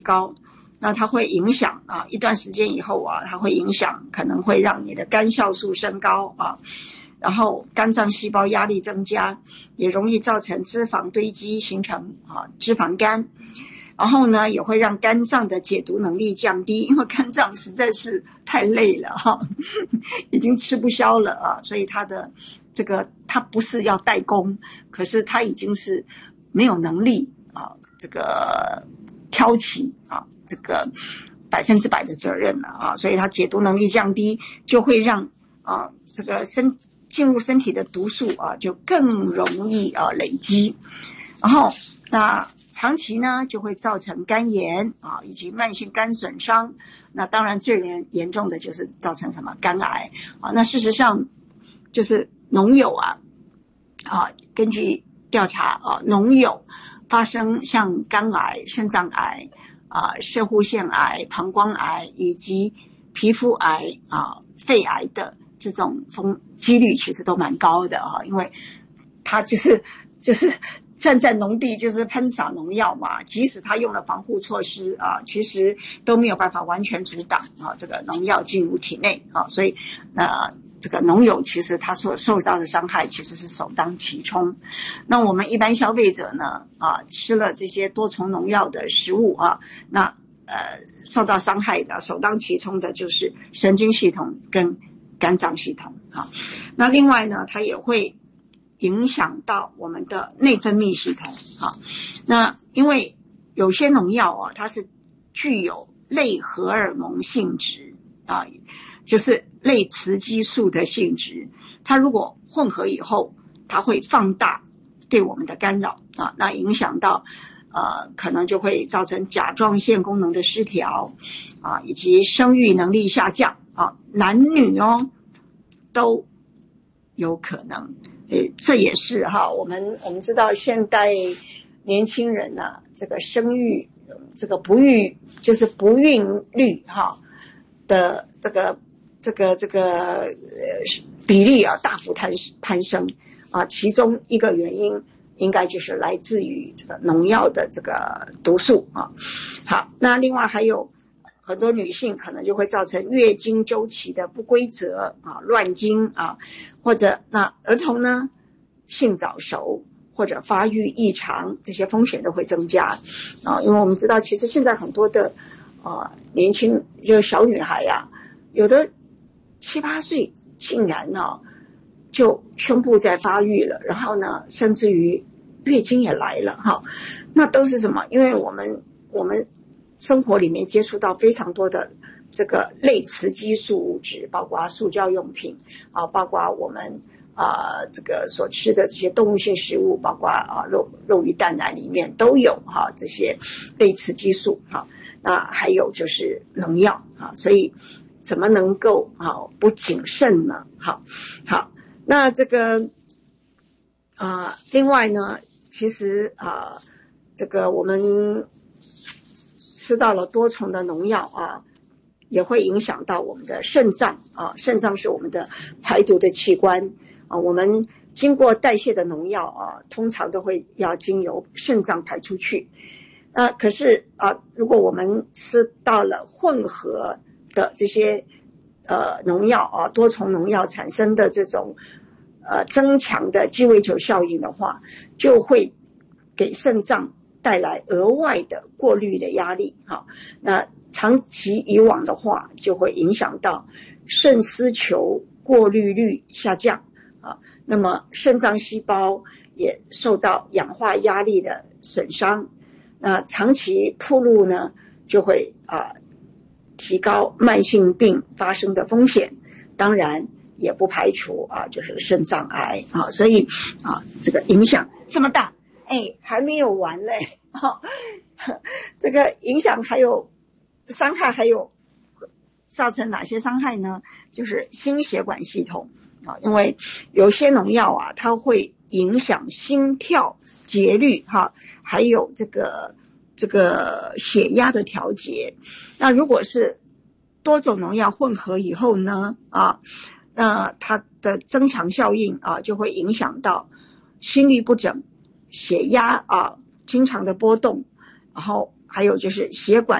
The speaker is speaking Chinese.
高，那它会影响一段时间以后它会影响，可能会让你的肝酵素升高然后肝脏细胞压力增加，也容易造成脂肪堆积，形成脂肪肝。然后呢，也会让肝脏的解毒能力降低，因为肝脏实在是太累了已经吃不消了所以它的它不是要代工，可是它已经是没有能力这个挑起这个100%的责任了所以它解毒能力降低，就会让这个进入身体的毒素就更容易累积，然后那长期呢就会造成肝炎以及慢性肝损伤。那当然最严重的就是造成什么肝癌那事实上就是农友根据调查农友发生像肝癌、肾脏癌射护腺癌、膀胱癌以及皮肤癌肺癌的这种几率其实都蛮高的因为它就是站在农地就是喷洒农药嘛，即使他用了防护措施其实都没有办法完全阻挡这个农药进入体内所以这个农友其实他所受到的伤害其实是首当其冲。那我们一般消费者呢吃了这些多重农药的食物那受到伤害的首当其冲的就是神经系统跟肝脏系统那另外呢，它也会影响到我们的内分泌系统那因为有些农药它是具有类荷尔蒙性质就是类雌激素的性质，它如果混合以后，它会放大对我们的干扰那影响到可能就会造成甲状腺功能的失调以及生育能力下降男女都有可能。这也是我们知道现代年轻人这个生育这个不孕率的这个比例大幅攀升其中一个原因应该就是来自于这个农药的这个毒素好，那另外还有很多女性可能就会造成月经周期的不规则乱经或者那儿童呢性早熟或者发育异常，这些风险都会增加因为我们知道其实现在很多的年轻就是小女孩有的7、8岁竟然就胸部在发育了，然后呢甚至于月经也来了那都是什么？因为我们生活里面接触到非常多的这个类雌激素物质，包括塑胶用品包括我们这个所吃的这些动物性食物，包括肉鱼蛋奶里面都有这些类雌激素那还有就是农药所以怎么能够不谨慎呢？好，那这个另外呢，其实这个我们吃到了多重的农药也会影响到我们的肾脏肾脏是我们的排毒的器官我们经过代谢的农药通常都会要经由肾脏排出去可是如果我们吃到了混合的这些农药多重农药产生的这种增强的鸡尾酒效应的话，就会给肾脏带来额外的过滤的压力那长期以往的话就会影响到肾丝球过滤率下降那么肾脏细胞也受到氧化压力的损伤，那长期暴露呢就会提高慢性病发生的风险，当然也不排除就是肾脏癌所以这个影响这么大还没有完嘞这个影响还有伤害，还有造成哪些伤害呢？就是心血管系统因为有些农药它会影响心跳节律还有这个血压的调节。那如果是多种农药混合以后呢那它的增强效应就会影响到心律不整、血压经常的波动，然后还有就是血管